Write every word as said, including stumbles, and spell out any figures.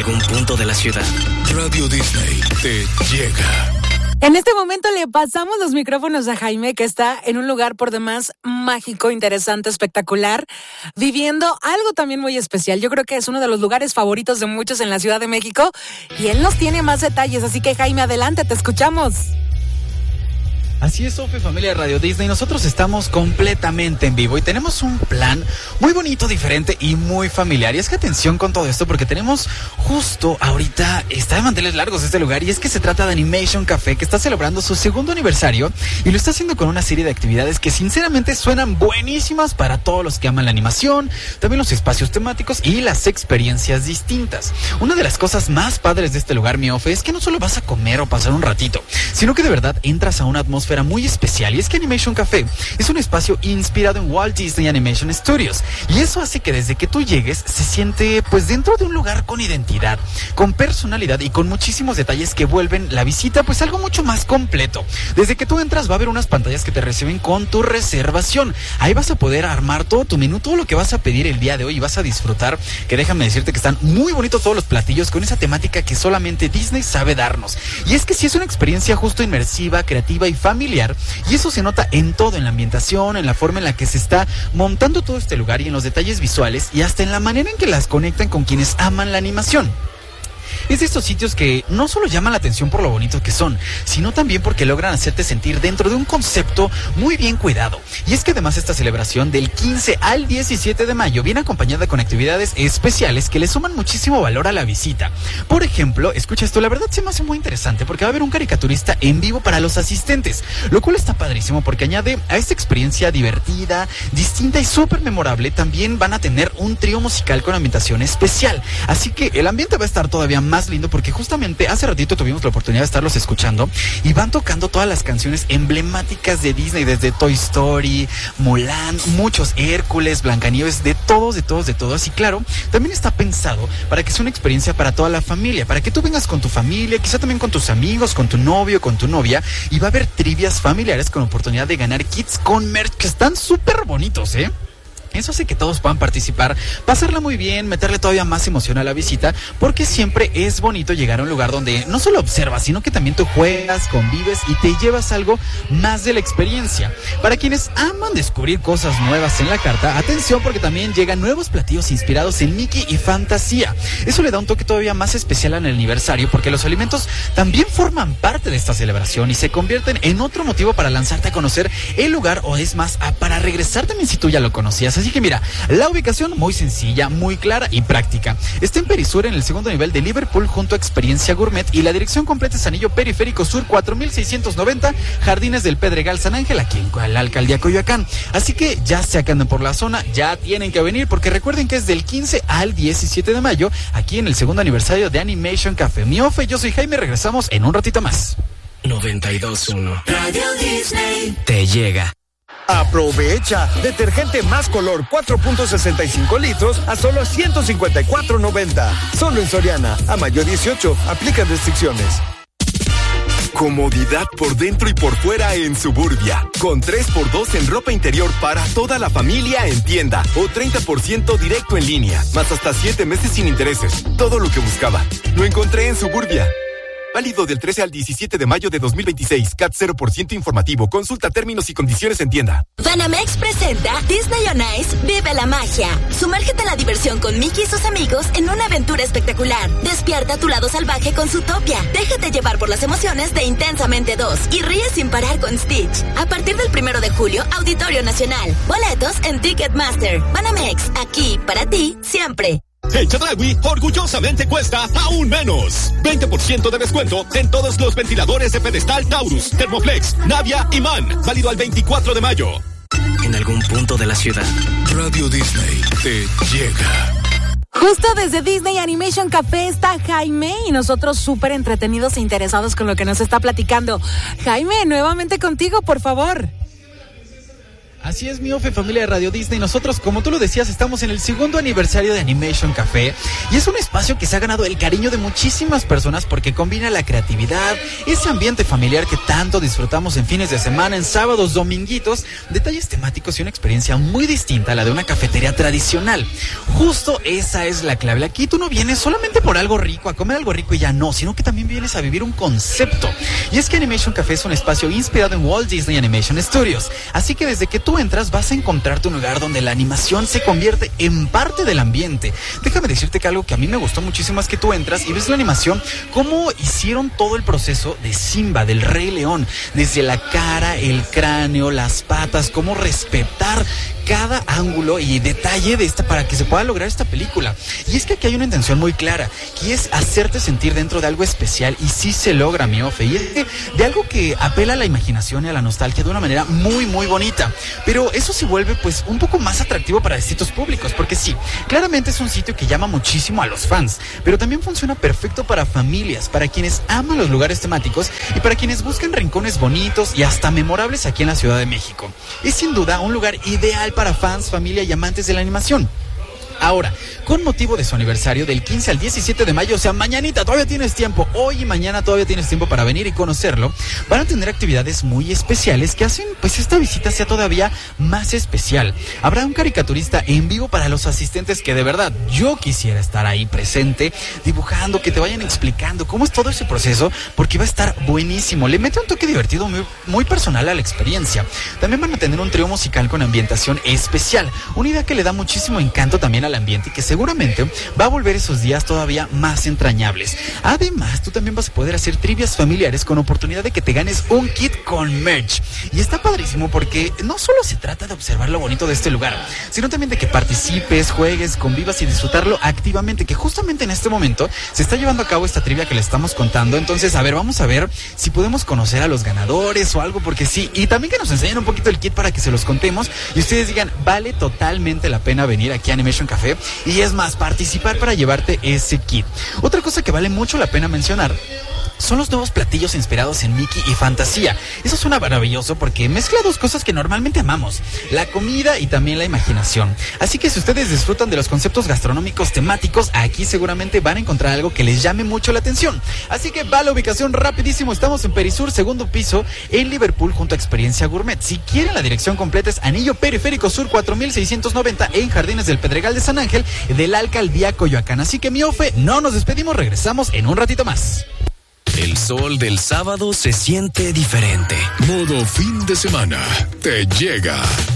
algún punto de la ciudad. Radio Disney te llega. En este momento le pasamos los micrófonos a Jaime, que está en un lugar por demás mágico, interesante, espectacular, viviendo algo también muy especial. Yo creo que es uno de los lugares favoritos de muchos en la Ciudad de México y él nos tiene más detalles, así que Jaime, adelante, te escuchamos. Así es, Sofe, familia de Radio Disney, nosotros estamos completamente en vivo y tenemos un plan muy bonito, diferente y muy familiar. Y es que atención con todo esto porque tenemos justo ahorita, está de manteles largos este lugar, y es que se trata de Animation Café, que está celebrando su segundo aniversario y lo está haciendo con una serie de actividades que sinceramente suenan buenísimas para todos los que aman la animación, también los espacios temáticos y las experiencias distintas. Una de las cosas más padres de este lugar, mi Ofe, es que no solo vas a comer o pasar un ratito, sino que de verdad entras a una atmósfera muy especial. Y es que Animation Café es un espacio inspirado en Walt Disney Animation Studios, y eso hace que desde que tú llegues se siente pues dentro de un lugar con identidad, con personalidad y con muchísimos detalles que vuelven la visita pues algo mucho más completo. Desde que tú entras va a haber unas pantallas que te reciben con tu reservación. Ahí vas a poder armar todo tu menú, todo lo que vas a pedir el día de hoy, y vas a disfrutar, que déjame decirte que están muy bonitos todos los platillos con esa temática que solamente Disney sabe darnos. Y es que sí es una experiencia justo inmersiva, creativa y familiar. Y eso se nota en todo, en la ambientación, en la forma en la que se está montando todo este lugar y en los detalles visuales y hasta en la manera en que las conectan con quienes aman la animación. Es de estos sitios que no solo llaman la atención por lo bonitos que son, sino también porque logran hacerte sentir dentro de un concepto muy bien cuidado. Y es que además esta celebración del quince al diecisiete de mayo viene acompañada con actividades especiales que le suman muchísimo valor a la visita. Por ejemplo, escucha esto, la verdad se me hace muy interesante porque va a haber un caricaturista en vivo para los asistentes, lo cual está padrísimo porque añade a esta experiencia divertida, distinta y súper memorable. También van a tener un trío musical con ambientación especial, así que el ambiente va a estar todavía más lindo porque justamente hace ratito tuvimos la oportunidad de estarlos escuchando y van tocando todas las canciones emblemáticas de Disney, desde Toy Story, Mulan, muchos, Hércules, Blancanieves, de todos, de todos, de todos. Y claro, también está pensado para que sea una experiencia para toda la familia, para que tú vengas con tu familia, quizá también con tus amigos, con tu novio, con tu novia, y va a haber trivias familiares con oportunidad de ganar kits con merch que están súper bonitos, ¿eh? Eso hace que todos puedan participar, pasarla muy bien, meterle todavía más emoción a la visita, porque siempre es bonito llegar a un lugar donde no solo observas, sino que también tú juegas, convives y te llevas algo más de la experiencia. Para quienes aman descubrir cosas nuevas en la carta, atención porque también llegan nuevos platillos inspirados en Mickey y fantasía. Eso le da un toque todavía más especial al aniversario, porque los alimentos también forman parte de esta celebración y se convierten en otro motivo para lanzarte a conocer el lugar, o es más, para regresar también si tú ya lo conocías. Así que mira, la ubicación muy sencilla, muy clara y práctica. Está en Perisur, en el segundo nivel de Liverpool, junto a Experiencia Gourmet, y la dirección completa es Anillo Periférico Sur cuatro mil seiscientos noventa, Jardines del Pedregal San Ángel, aquí en la Alcaldía Coyoacán. Así que ya se que andan por la zona, ya tienen que venir, porque recuerden que es del quince al diecisiete de mayo, aquí en el segundo aniversario de Animation Café. Mi Ofe, yo soy Jaime, regresamos en un ratito más. noventa y dos punto uno Radio Disney te llega. Aprovecha, detergente Más Color cuatro punto sesenta y cinco litros a solo ciento cincuenta y cuatro noventa. Solo en Soriana, a mayo dieciocho, aplican restricciones. Comodidad por dentro y por fuera en Suburbia, con tres por dos en ropa interior para toda la familia en tienda, o treinta por ciento directo en línea, más hasta siete meses sin intereses. Todo lo que buscaba, lo encontré en Suburbia. Válido del trece al diecisiete de mayo de dos mil veintiséis. C A T cero por ciento informativo. Consulta términos y condiciones en tienda. Banamex presenta Disney on Ice Vive la Magia. Sumérgete a la diversión con Mickey y sus amigos en una aventura espectacular. Despierta tu lado salvaje con Zootopia. Déjate llevar por las emociones de Intensamente dos y ríe sin parar con Stitch. A partir del primero de julio, Auditorio Nacional. Boletos en Ticketmaster. Banamex, aquí para ti siempre. El Chedraui orgullosamente cuesta aún menos. veinte por ciento de descuento en todos los ventiladores de pedestal Taurus, Thermoflex, Navia y Man. Válido al veinticuatro de mayo. En algún punto de la ciudad, Radio Disney te llega. Justo desde Disney Animation Café está Jaime y nosotros súper entretenidos e interesados con lo que nos está platicando. Jaime, nuevamente contigo, por favor. Así es, mi Ofe, familia de Radio Disney. Nosotros, como tú lo decías, estamos en el segundo aniversario de Animation Café y es un espacio que se ha ganado el cariño de muchísimas personas porque combina la creatividad, ese ambiente familiar que tanto disfrutamos en fines de semana, en sábados, dominguitos, detalles temáticos y una experiencia muy distinta a la de una cafetería tradicional. Justo esa es la clave. Aquí tú no vienes solamente por algo rico, a comer algo rico y ya no, sino que también vienes a vivir un concepto. Y es que Animation Café es un espacio inspirado en Walt Disney Animation Studios. Así que desde que tú entras vas a encontrarte un lugar donde la animación se convierte en parte del ambiente. Déjame decirte que algo que a mí me gustó muchísimo es que tú entras y ves la animación, cómo hicieron todo el proceso de Simba, del Rey León, desde la cara, el cráneo, las patas, cómo respetar cada ángulo y detalle de esta para que se pueda lograr esta película. Y es que aquí hay una intención muy clara, que es hacerte sentir dentro de algo especial, y sí se logra, mi Ofe, y es que de algo que apela a la imaginación y a la nostalgia de una manera muy muy bonita, pero eso se vuelve pues un poco más atractivo para distintos públicos, porque sí, claramente es un sitio que llama muchísimo a los fans, pero también funciona perfecto para familias, para quienes aman los lugares temáticos y para quienes buscan rincones bonitos y hasta memorables aquí en la Ciudad de México. Es sin duda un lugar ideal para fans, familia y amantes de la animación. Ahora, con motivo de su aniversario del quince al diecisiete de mayo, o sea, mañanita, todavía tienes tiempo, hoy y mañana todavía tienes tiempo para venir y conocerlo, van a tener actividades muy especiales que hacen pues esta visita sea todavía más especial. Habrá un caricaturista en vivo para los asistentes que de verdad yo quisiera estar ahí presente, dibujando, que te vayan explicando cómo es todo ese proceso, porque va a estar buenísimo. Le mete un toque divertido muy, muy personal a la experiencia. También van a tener un trío musical con ambientación especial, una idea que le da muchísimo encanto también a al ambiente y que seguramente va a volver esos días todavía más entrañables. Además, tú también vas a poder hacer trivias familiares con oportunidad de que te ganes un kit con merch. Y está padrísimo porque no solo se trata de observar lo bonito de este lugar, sino también de que participes, juegues, convivas y disfrutarlo activamente, que justamente en este momento se está llevando a cabo esta trivia que le estamos contando. Entonces, a ver, vamos a ver si podemos conocer a los ganadores o algo, porque sí, y también que nos enseñen un poquito el kit para que se los contemos y ustedes digan, vale totalmente la pena venir aquí a Animation Café. Y es más, participar para llevarte ese kit. Otra cosa que vale mucho la pena mencionar son los nuevos platillos inspirados en Mickey y fantasía. Eso suena maravilloso porque mezcla dos cosas que normalmente amamos, la comida y también la imaginación. Así que si ustedes disfrutan de los conceptos gastronómicos temáticos, aquí seguramente van a encontrar algo que les llame mucho la atención. Así que va a la ubicación rapidísimo. Estamos en Perisur, segundo piso, en Liverpool, junto a Experiencia Gourmet. Si quieren, la dirección completa es Anillo Periférico Sur cuatro mil seiscientos noventa en Jardines del Pedregal de San Ángel, de la Alcaldía Coyoacán. Así que, mi Ofe, no nos despedimos, regresamos en un ratito más. El sol del sábado se siente diferente. Modo fin de semana te llega.